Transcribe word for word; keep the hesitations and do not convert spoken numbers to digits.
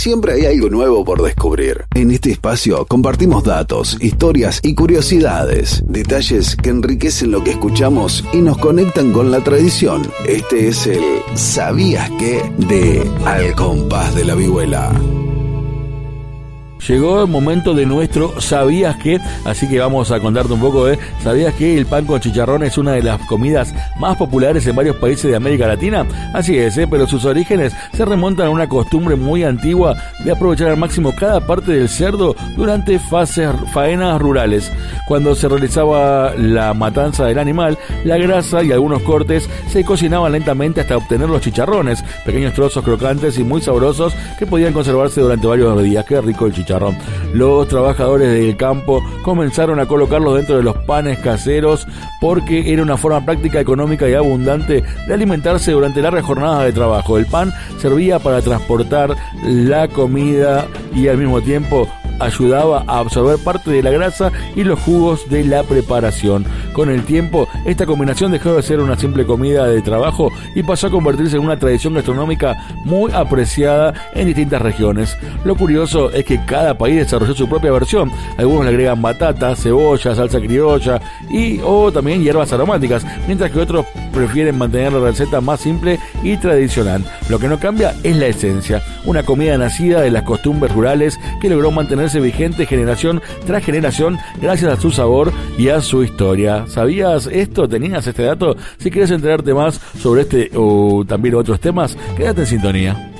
siempre hay algo nuevo por descubrir. En este espacio compartimos datos, historias y curiosidades, detalles que enriquecen lo que escuchamos y nos conectan con la tradición. Este es el ¿Sabías qué? De Al Compás de la Vihuela. Llegó el momento de nuestro ¿Sabías qué? Así que vamos a contarte un poco de ¿sabías que el pan con chicharrón es una de las comidas más populares en varios países de América Latina? Así es, ¿eh? Pero sus orígenes se remontan a una costumbre muy antigua de aprovechar al máximo cada parte del cerdo durante fases, faenas rurales. Cuando se realizaba la matanza del animal, la grasa y algunos cortes se cocinaban lentamente hasta obtener los chicharrones, pequeños trozos crocantes y muy sabrosos que podían conservarse durante varios días. Qué rico el chicharrón. Los trabajadores del campo comenzaron a colocarlos dentro de los panes caseros porque era una forma práctica, económica y abundante de alimentarse durante largas jornadas de trabajo. El pan servía para transportar la comida y al mismo tiempo ayudaba a absorber parte de la grasa y los jugos de la preparación. Con el tiempo, esta combinación dejó de ser una simple comida de trabajo y pasó a convertirse en una tradición gastronómica muy apreciada en distintas regiones. Lo curioso es que cada país desarrolló su propia versión. Algunos le agregan batata, cebolla, salsa criolla y o también hierbas aromáticas, mientras que otros prefieren mantener la receta más simple y tradicional. Lo que no cambia es la esencia, una comida nacida de las costumbres rurales que logró mantenerse vigente generación tras generación gracias a su sabor y a su historia. ¿Sabías esto? ¿Tenías este dato? Si quieres enterarte más sobre este o también otros temas, quédate en sintonía.